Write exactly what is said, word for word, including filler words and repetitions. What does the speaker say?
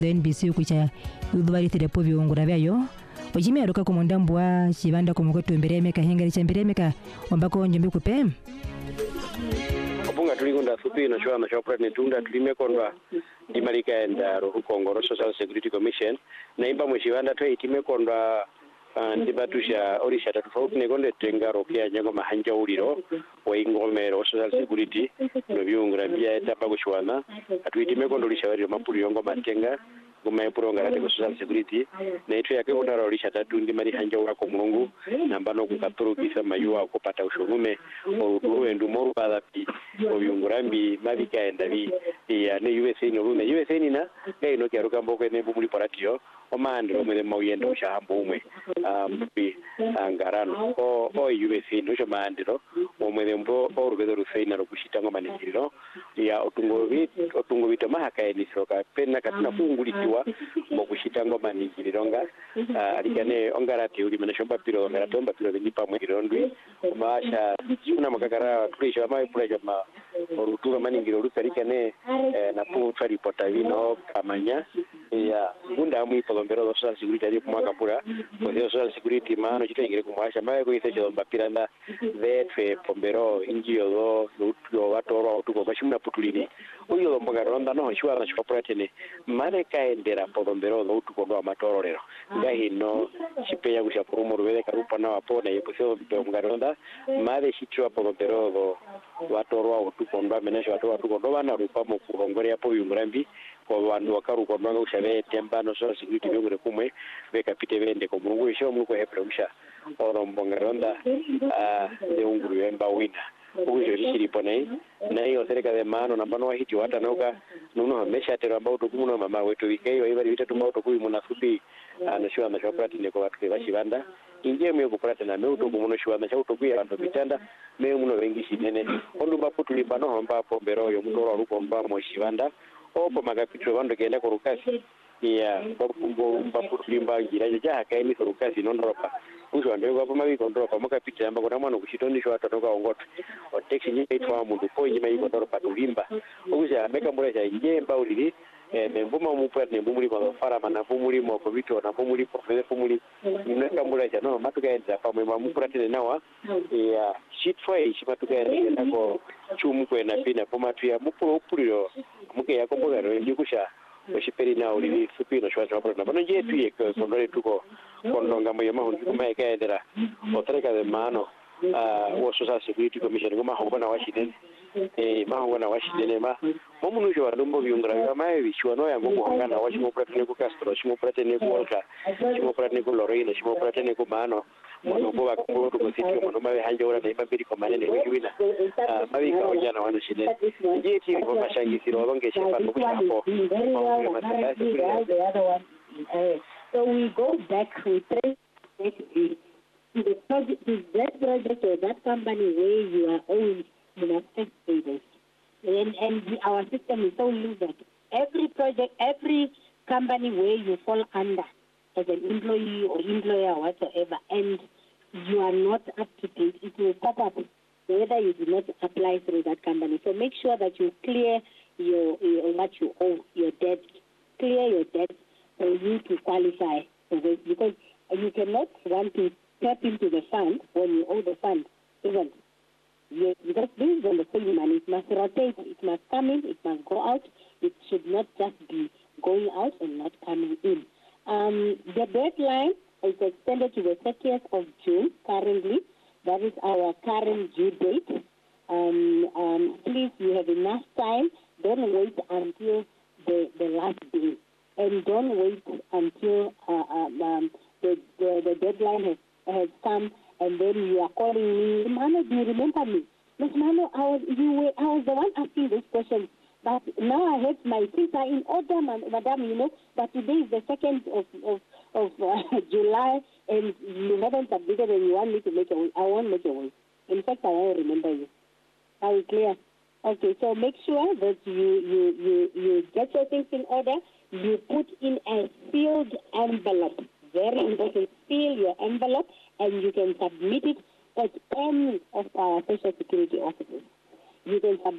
N B C kucha udhwari tirepo viungura vyayo ojimi aruka kumondambwa chibanda kumukwetu mbiremeka hengari cha mbiremeka ombako njombi kupe Bunga tulikunda thupi na shwa na shwa president tunda tulimekondwa ndimalika enda ruhukongoro Social Security Commission na imba mwishibanda tuwa itimekondwa Uh, ndibatusha orisha tofauti negonde tengaro kia nyango mahanja uliro wa ingomero Social Security no byungura bya etapa kushwana atuitime kondolisha wari mapuri yongo matenga ngoma epuronga rate Social Security na itu yake ondara orisha tatu ndi mari hanja wako mulungu nambano kukaturu kisa mayuwa kupata ushugume oruduru endu moru badapi obyungurambi mabika endabi ya ne U S A no rume U S A nina ngai no kyaruka mboko ne bumuli paratio omande omwe mawiyenda ushahambo umwe um bi angarano o o U S A no chamandiro omwe mbo orubedo ruseina rokushita ngoma ningiro ya otungo bit otungo bito mahaka enisoka pena katina kungulitiwa mo kushita ngoma ningironga alikane ongarati uli manashomba piro ngaratomba piro nipa mwirondwi masha kuna makakara tulisha mai pulaja ma orutura maningiro rusalikane na pu report vino kamanya ya gunda mu ipogombero Social Security ali kumwaka pura kwa Social Security maana chitengere kumwasha maye ko isecho mbapiranda vetwe pombero ingiyo lo lo watoro utuko bashimna putulini uyo mboga ronda no shwa na chopora tene mane kaendera pogombero lo utuko ndo amatoro lero ngahi no chipeya kusha purumo rubele karupa na wapona yeposeo mboga ronda mane chichwa pogombero lo watoro utuko ndo amenesha watoro utuko ndo bana rupa mu kurongore yapo yumurambi kwa wandu wakaru kwa mwanga ushabe tembano Social Security vyongure kumwe veka pite vende kwa mungu isho mungu hepre usha oro mbonga ronda de unguru yemba wina ujo rishiri ponei na hiyo serika de mano nambano wa hiti wata nauka nuno mesha tero ambao tukumuno mama wetu wikeyo iba vita tumbao tukui munafupi na shua na shua prati neko watu kebashibanda inje mwe kuprata na mwe tukumuno shua na shua tukui abantu bitanda mwe muno wengi shinene ondu bapo tulibano hamba po beroyo mutoro ruko mba mo shibanda opo magapitro bando kenda korukasi ya bapo bapo tulimba ngira jaha kaini korukasi nondoropa uzo ndego hapo mabi kondoropa magapitro amba kona mwana kushitoni shwa tatoka ongoto o taxi nyi itwa mundu po nyi mai kondoropa tulimba uzo meka mureja nje mba ulili eh mbuma mupert ne mbumuli kwa fara mana mbumuli mo ko bito na mbumuli professor mbumuli nimeka mureja no matuka enza pa mwa mupert ne nawa ya shit foi shimatuka enza ko chumu kwena pina pomatu ya mupuro upuriro muke yakomboga ro ndikusha oshiperi na uli supino shwa shwa na bano je tuye ko sondore tuko kondonga moyo mahu kuma ekaendera otreka de mano ah wo Social Security Commission ngoma hobona washidene eh mahongana washidene ma momuno jo adumbo byungra kama ebi chwono yango kuhongana washimo pratene ku Castro shimo pratene ku Walker shimo pratene ku Lorena shimo pratene ku mano mono ko bakko to sitio mono mawe hanje ora na mbiri ko manene wina ah mawi ka ojana wano shide je ti ko mashangi siro longe shepa ko hapo so we go back we trace to the project to that project or that company where you are owing you must take payments. And, and the, our system is so loose that every project, every company where you fall under as an employee or employer or whatsoever, and you are not up to date, it will pop up whether you do not apply through that company. So make sure that you clear your, your what you owe, your debt, clear your debt for you to qualify for this, because you cannot want to tap into the fund when you owe the fund, isn't it? Yes, because this is on the same money. It must rotate. It must come in. It must go out. It should not just be going out and not coming in. Um, the deadline is extended to the thirtieth of June currently. That is our current due date. Um, um, please, you have enough time. Don't wait until the, the last day. And don't wait until uh, um, the, the, the deadline has, has come. And then you are calling me, Mano, do you remember me? Miss Mano, I was, you were, I was the one asking this question. But now I have my things are in order, madam, you know. But today is the second of of, of uh, July, and you haven't submitted, and you want me to make a way. I won't make a way. In fact, I won't remember you. Are we clear? Okay, so make sure that you, you, you, you get your things in order. You put in a sealed envelope. Very important. Seal your envelope, and you can submit it at any of our Social Security offices. You can submit